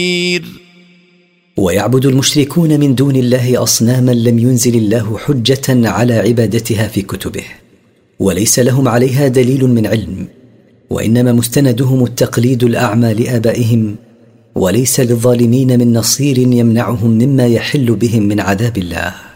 ويعبد المشركون من دون الله أصناما لم ينزل الله حجة على عبادتها في كتبه، وليس لهم عليها دليل من علم، وإنما مستندهم التقليد الأعمى لآبائهم، وليس للظالمين من نصير يمنعهم مما يحل بهم من عذاب الله.